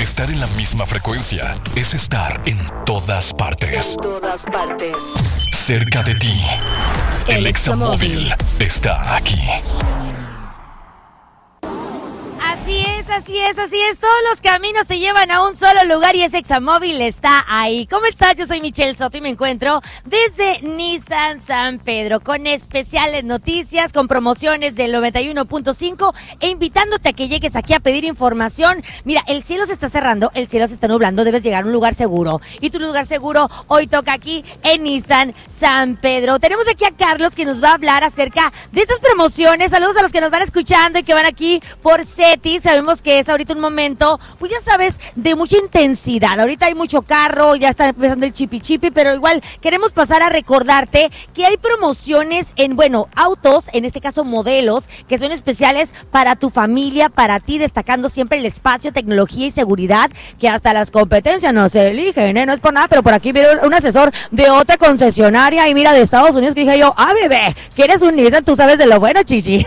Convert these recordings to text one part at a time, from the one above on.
Estar en la misma frecuencia es estar en todas partes. En todas partes. Cerca de ti. El Examóvil está aquí. Así es. Todos los caminos se llevan a un solo lugar y ese Examóvil está ahí. ¿Cómo estás? Yo soy Michelle Soto y me encuentro desde Nissan San Pedro con especiales noticias, con promociones del 91.5 e invitándote a que llegues aquí a pedir información. Mira, el cielo se está cerrando, el cielo se está nublando, debes llegar a un lugar seguro. Y tu lugar seguro hoy toca aquí en Nissan San Pedro. Tenemos aquí a Carlos que nos va a hablar acerca de estas promociones. Saludos a los que nos van escuchando y que van aquí por SETI. Sabemos que es ahorita un momento, pues ya sabes, de mucha intensidad. Ahorita hay mucho carro, ya está empezando el chipi, pero igual queremos pasar a recordarte que hay promociones en, autos, en este caso modelos, que son especiales para tu familia, para ti, destacando siempre el espacio, tecnología y seguridad, que hasta las competencias no se eligen, no es por nada, pero por aquí vieron un asesor de otra concesionaria y mira, de Estados Unidos, que dije yo, bebé, ¿quieres un Nissan? Tú sabes de lo bueno, chichi.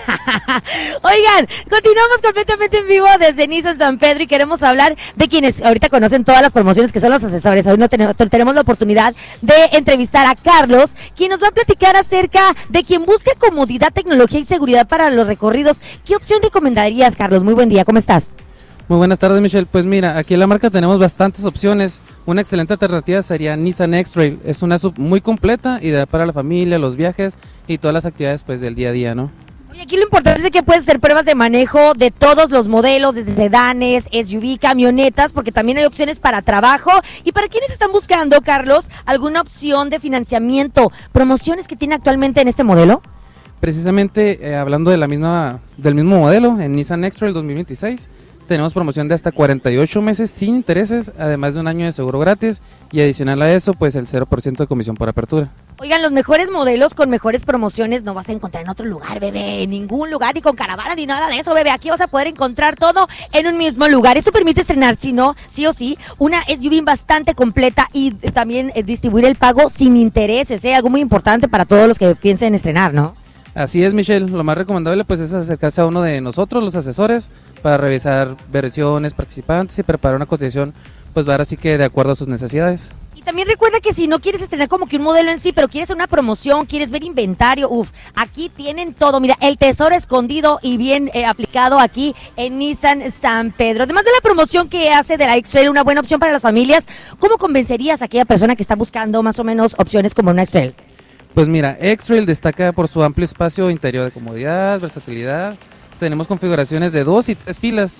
Oigan, continuamos completamente en vivo desde Nissan San Pedro y queremos hablar de quienes ahorita conocen todas las promociones, que son los asesores. Hoy tenemos la oportunidad de entrevistar a Carlos, quien nos va a platicar acerca de quien busca comodidad, tecnología y seguridad para los recorridos. ¿Qué opción recomendarías, Carlos? Muy buen día, ¿cómo estás? Muy buenas tardes, Michelle. Pues mira, aquí en la marca tenemos bastantes opciones. Una excelente alternativa sería Nissan X-Trail. Es una sub muy completa, ideal para la familia, los viajes y todas las actividades pues del día a día, ¿no? Oye, aquí lo importante es que puedes hacer pruebas de manejo de todos los modelos, desde sedanes, SUV, camionetas, porque también hay opciones para trabajo. Y para quienes están buscando, Carlos, alguna opción de financiamiento, promociones que tiene actualmente en este modelo. Precisamente hablando de del mismo modelo, en Nissan X-Trail 2026, tenemos promoción de hasta 48 meses sin intereses, además de un año de seguro gratis y adicional a eso, pues el 0% de comisión por apertura. Oigan, los mejores modelos con mejores promociones no vas a encontrar en otro lugar, bebé, en ningún lugar, ni con caravana, ni nada de eso, bebé. Aquí vas a poder encontrar todo en un mismo lugar. Esto permite estrenar, si no, sí o sí, una SUV bastante completa y también distribuir el pago sin intereses, algo muy importante para todos los que piensen estrenar, ¿no? Así es, Michelle, lo más recomendable pues es acercarse a uno de nosotros, los asesores, para revisar versiones, participantes y preparar una cotización, pues ahora sí que de acuerdo a sus necesidades. Y también recuerda que si no quieres estrenar como que un modelo en sí, pero quieres una promoción, quieres ver inventario, aquí tienen todo. Mira, el tesoro escondido y bien aplicado aquí en Nissan San Pedro. Además de la promoción que hace de la X-Trail, una buena opción para las familias, ¿cómo convencerías a aquella persona que está buscando más o menos opciones como una X-Trail? Pues mira, X-Trail destaca por su amplio espacio interior de comodidad, versatilidad. Tenemos configuraciones de 2 y 3 filas,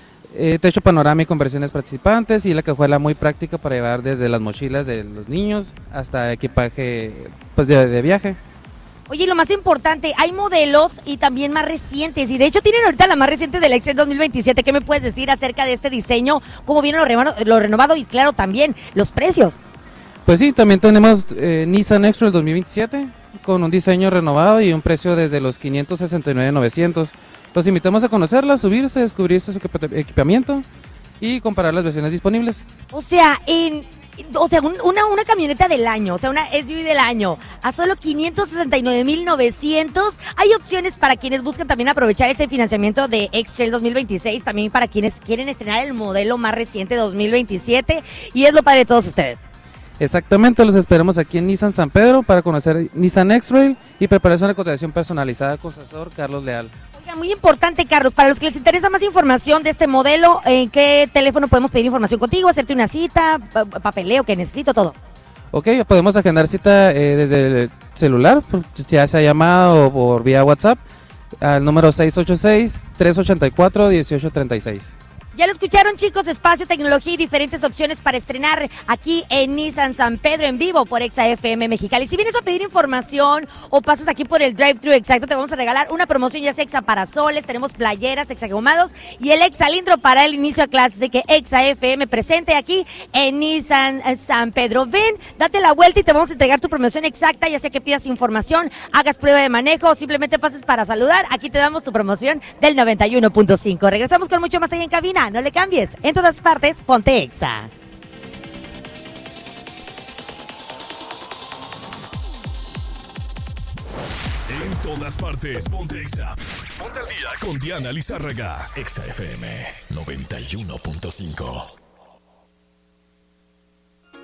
techo panorámico en versiones participantes y la cajuela muy práctica para llevar desde las mochilas de los niños hasta equipaje pues, de viaje. Oye, y lo más importante, hay modelos y también más recientes, y de hecho tienen ahorita la más reciente del X-Trail 2027. ¿Qué me puedes decir acerca de este diseño? ¿Cómo viene lo renovado y claro, también los precios? Pues sí, también tenemos Nissan X-Trail 2027 con un diseño renovado y un precio desde los $569,900. Los invitamos a conocerla, subirse, descubrir su equipamiento y comparar las versiones disponibles. O sea, una camioneta del año, o sea, una SUV del año, a solo $569,900. Hay opciones para quienes buscan también aprovechar este financiamiento de X-Trail 2026, también para quienes quieren estrenar el modelo más reciente 2027, y es lo padre de todos ustedes. Exactamente, los esperamos aquí en Nissan San Pedro para conocer Nissan X-Trail y prepararse una cotización personalizada con su asesor Carlos Leal. Oiga, muy importante, Carlos, para los que les interesa más información de este modelo, ¿en qué teléfono podemos pedir información contigo, hacerte una cita, papeleo que necesito, todo? Ok, podemos agendar cita desde el celular, ya sea llamada o por vía WhatsApp, al número 686-384-1836. Ya lo escucharon, chicos, espacio, tecnología y diferentes opciones para estrenar aquí en Nissan San Pedro en vivo por Exa FM Mexicali. Si vienes a pedir información o pasas aquí por el drive-thru exacto, te vamos a regalar una promoción ya sea Exa Parasoles, tenemos playeras, exagomados y el Exalindro para el inicio a clases. Así que Exa FM presente aquí en Nissan San Pedro. Ven, date la vuelta y te vamos a entregar tu promoción exacta, ya sea que pidas información, hagas prueba de manejo o simplemente pases para saludar. Aquí te damos tu promoción del 91.5. Regresamos con mucho más ahí en cabina. No le cambies. En todas partes, ponte Exa. En todas partes, ponte Exa. Ponte al día con Diana Lizárraga. Exa FM 91.5.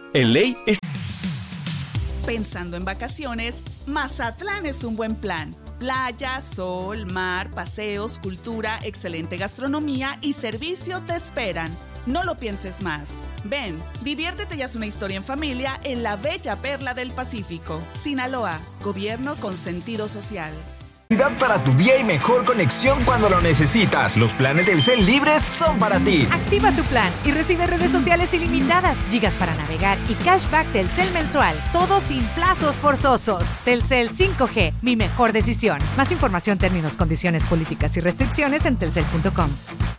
En ley es... Pensando en vacaciones, Mazatlán es un buen plan. Playa, sol, mar, paseos, cultura, excelente gastronomía y servicio te esperan. No lo pienses más. Ven, diviértete y haz una historia en familia en la bella perla del Pacífico. Sinaloa, gobierno con sentido social. Para tu día y mejor conexión cuando lo necesitas. Los planes Telcel libres son para ti. Activa tu plan y recibe redes sociales ilimitadas, gigas para navegar y cashback Telcel mensual. Todo sin plazos forzosos. Telcel 5G, mi mejor decisión. Más información, términos, condiciones, políticas y restricciones en telcel.com.